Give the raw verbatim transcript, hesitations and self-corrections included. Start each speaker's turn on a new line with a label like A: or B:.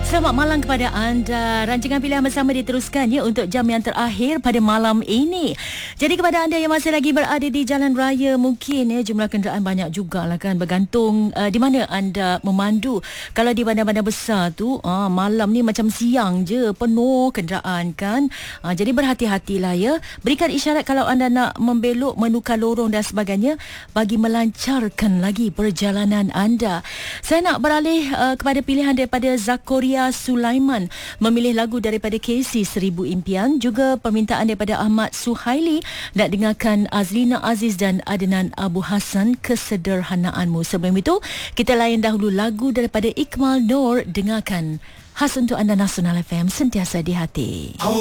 A: Selamat malam kepada anda. Rancangan pilihan bersama diteruskan ya untuk jam yang terakhir pada malam ini. Jadi kepada anda yang masih lagi berada di jalan raya, mungkin ya jumlah kenderaan banyak jugalah kan, bergantung uh, di mana anda memandu. Kalau di bandar-bandar besar tu uh, malam ni macam siang je penuh kenderaan kan. Uh, jadi berhati-hatilah ya. Berikan isyarat kalau anda nak membelok, menukar lorong dan sebagainya bagi melancarkan lagi perjalanan anda. Saya nak beralih uh, kepada pilihan daripada Zakaria Sulaiman, memilih lagu daripada K C Seribu Impian, juga permintaan daripada Ahmad Suhaili nak dengarkan Azlina Aziz dan Adnan Abu Hassan, Kesederhanaanmu. Sebelum itu kita layan dahulu lagu daripada Ikmal Noor, dengarkan khas untuk anda Nasional F M, sentiasa di hati.